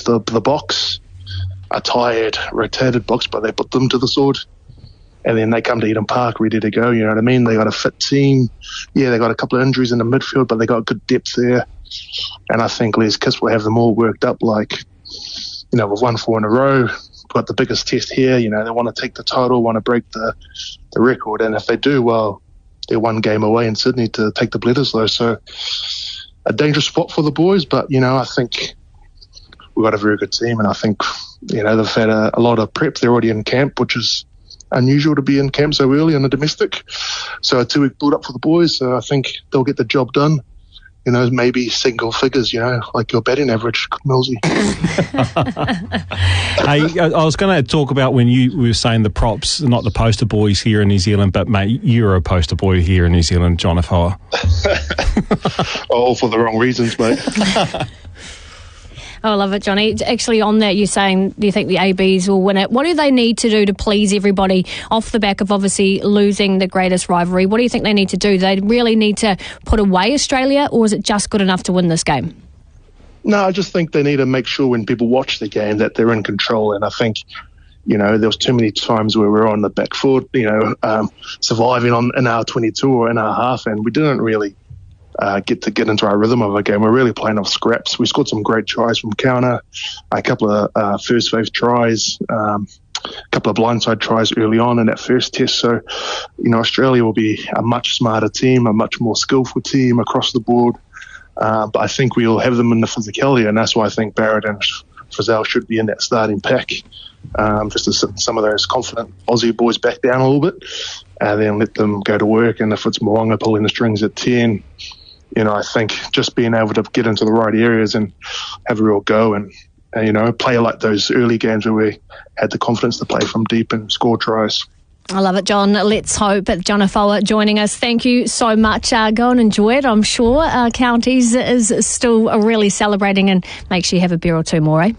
the box, a tired, rotated box, but they put them to the sword. And then they come to Eden Park ready to go, you know what I mean? They got a fit team. Yeah, they got a couple of injuries in the midfield, but they got good depth there. And I think Les Kiss will have them all worked up like, you know, we've won 4 in a row, got the biggest test here, you know, they want to take the title, want to break the record. And if they do, well, they're one game away in Sydney to take the Bledisloe. So a dangerous spot for the boys, but, you know, I think we've got a very good team. And I think, you know, they've had a lot of prep. They're already in camp, which is unusual to be in camp so early on the domestic. So a 2-week build up for the boys. So I think they'll get the job done. You know, maybe single figures, you know, like your batting average, Millsy. Hey, I was going to talk about when you were saying the props, not the poster boys here in New Zealand, but, mate, you're a poster boy here in New Zealand, John Afoa. All for the wrong reasons, mate. Oh, I love it, Johnny. Actually, on that, you're saying you think the ABs will win it. What do they need to do to please everybody off the back of obviously losing the greatest rivalry? What do you think they need to do? Do they really need to put away Australia, or is it just good enough to win this game? No, I just think they need to make sure when people watch the game that they're in control. And I think, you know, there was too many times where we were on the back foot, you know, surviving in our 22 or in our half, and we didn't really get into our rhythm of a game. We're really playing off scraps. We scored some great tries from counter, a couple of first wave tries, a couple of blindside tries early on in that first test. So, you know, Australia will be a much smarter team, a much more skillful team across the board. But I think we'll have them in the physicality, and that's why I think Barrett and Frizzell should be in that starting pack, just to sit some of those confident Aussie boys back down a little bit, and then let them go to work. And if it's Mo'unga pulling the strings at 10, you know, I think just being able to get into the right areas and have a real go and you know, play like those early games where we had the confidence to play from deep and score tries. I love it, John. Let's hope that John Afoa joining us. Thank you so much. Go and enjoy it. I'm sure Counties is still really celebrating, and make sure you have a beer or two more, eh?